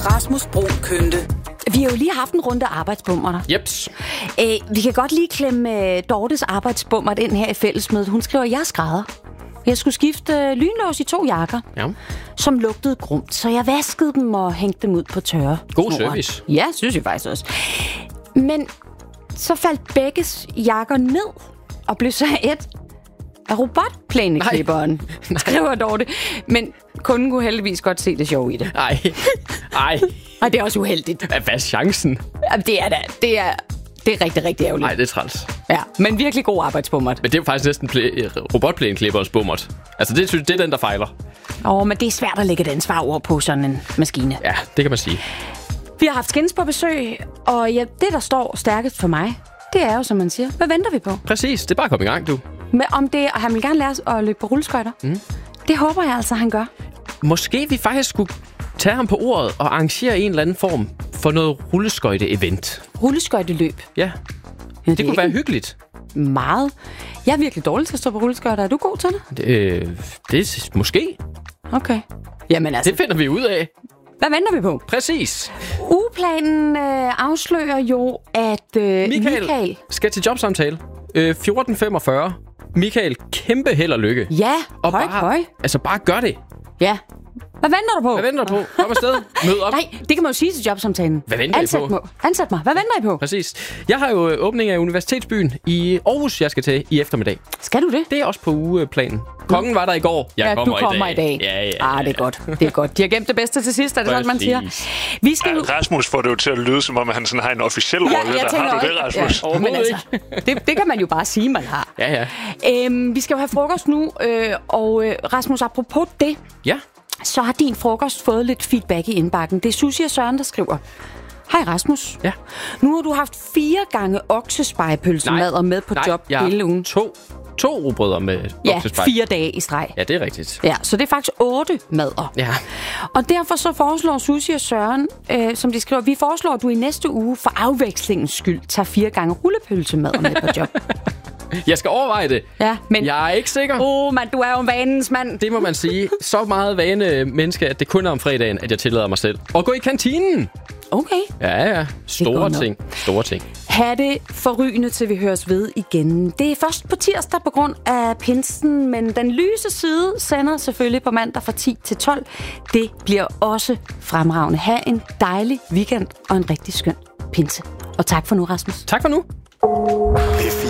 Rasmus Bruun Kønte. Vi har jo lige haft en runde arbejdsbummer. Jeps. Vi kan godt lige klemme Dortes arbejdsbummer ind her i fællesmødet. Hun skriver, jeg er skrædder. Jeg skulle skifte lynlås i 2 jakker, som lugtede grumt, så jeg vaskede dem og hængte dem ud på tørre. God service. Ja, synes jeg faktisk også. Men så faldt begges jakker ned og blev så et af robotplæneklipperen, skriver Dorte. Men kunden kunne heldigvis godt se det sjove i det. Ej. Og det er også uheldigt. Hvad er chancen? Jamen, det er rigtig, rigtig ærgerligt. Nej, det er træls. Ja, men virkelig god arbejdsbummert. Men det er jo faktisk næsten robotplæneklipperens bummert. Altså, det er den, der fejler. Men det er svært at lægge et ansvar over på sådan en maskine. Ja, det kan man sige. Vi har haft Skins på besøg, og ja, det, der står stærkest for mig, det er jo, som man siger, hvad venter vi på? Præcis, det er bare at komme i gang, du. Men om det, og han vil gerne lære at løbe på rulleskøjter. Det håber jeg altså, han gør. Måske vi faktisk skulle tage ham på ordet og arrangere en eller anden form for noget rulleskøjte-event. Rulleskøjteløb? Ja, det kunne være hyggeligt. Meget. Jeg er virkelig dårlig til at stå på rulleskøjter. Er du god til det? Det er måske. Okay. Jamen altså. Det finder vi ud af. Hvad venter vi på? Præcis. Ugeplanen afslører jo, at Michael skal til jobsamtale. 14:45. Michael, kæmpe held og lykke. Ja, og høj. Altså, bare gør det. Ja. Hvad venter du på? Kom afsted. Mød op. Nej, det kan man jo sige til jobsamtalen. Hvad venter I på? Ansæt mig. Hvad venter I på? Præcis. Jeg har jo åbning af Universitetsbyen i Aarhus, jeg skal til i eftermiddag. Skal du det? Det er også på ugeplanen. Kongen var der i går. Du kommer i dag. Ja. Det er godt. Det er godt. De har gemt det bedste til sidst, er det sådan, man siger. Vi skal Rasmus får det jo til at lyde, som om han sådan har en officiel rolle. Har du det, Rasmus? Ja, men altså, det kan man jo bare sige, man har. Ja. Vi skal jo have frokost nu, og Rasmus, apropos det, så har din frokost fået lidt feedback i indbakken. Det er Susie og Søren, der skriver. Hej Rasmus. Ja. Nu har du haft 4 gange oksespejepølsemadder med på job hele ugen. To rugbrødder med oksespej. 4 dage i streg. Ja, det er rigtigt. Ja, så det er faktisk 8 madder. Ja. Og derfor så foreslår Susie og Søren, som de skriver, vi foreslår, at du i næste uge for afvekslingens skyld tager 4 gange rullepølsemadder med på job. Jeg skal overveje det. Ja, men jeg er ikke sikker. Mand, du er jo en vanens mand. Det må man sige. Så meget vane menneske, at det kun er om fredagen, at jeg tillader mig selv at gå i kantinen. Okay. Ja. Store ting. Ha' det forrygende, til vi høres ved igen. Det er først på tirsdag på grund af pinsen, men den lyse side sender selvfølgelig på mandag fra 10 til 12. Det bliver også fremragende. Ha' en dejlig weekend og en rigtig skøn pinse. Og tak for nu, Rasmus. Tak for nu.